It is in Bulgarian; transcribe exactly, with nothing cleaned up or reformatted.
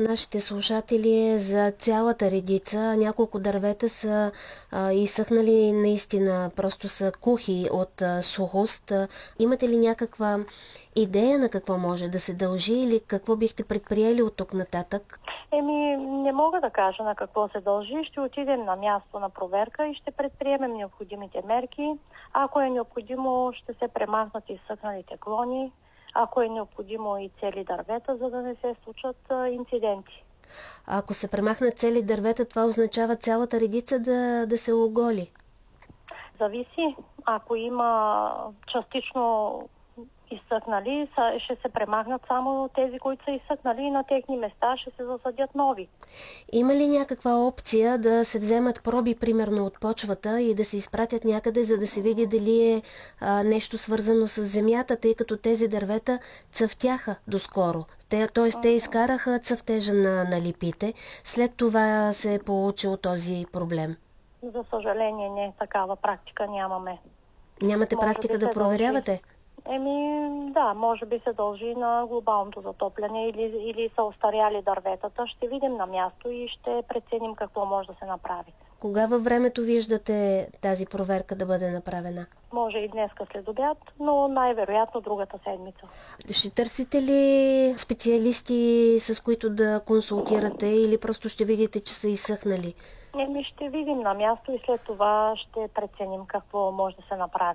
нашите слушатели е за цялата редица. Няколко дървета са а, изсъхнали, наистина просто са кухи от а, сухост. Имате ли някаква идея на какво може да се дължи или какво бихте предприели от тук нататък? Еми, не мога да кажа на какво се дължи. Ще отидем на място на проверка и ще предприемем необходимите мерки. Ако е необходимо, ще се премахнат изсъхналите клони. Ако е необходимо и цели дървета, за да не се случат а, инциденти. Ако се премахнат цели дървета, това означава цялата редица да, да се оголи? Зависи. Ако има частично изсъхнали, ще се премахнат само тези, които са изсъхнали и на техни места ще се засадят нови. Има ли някаква опция да се вземат проби, примерно от почвата и да се изпратят някъде, за да се види дали е а, нещо свързано с земята, тъй като тези дървета цъфтяха доскоро? Те, т.е. те изкараха цъфтежа на, на липите, след това се е получил този проблем. За съжаление, не такава практика нямаме. Нямате Може практика би да проверявате? Дължи. Еми, да, може би се дължи на глобалното затопляне или, или са остаряли дърветата. Ще видим на място и ще преценим какво може да се направи. Кога във времето виждате тази проверка да бъде направена? Може и днеска след обяд, но най-вероятно другата седмица. Ще търсите ли специалисти, с които да консултирате, или просто ще видите, че са изсъхнали? Еми, ще видим на място и след това ще преценим какво може да се направи.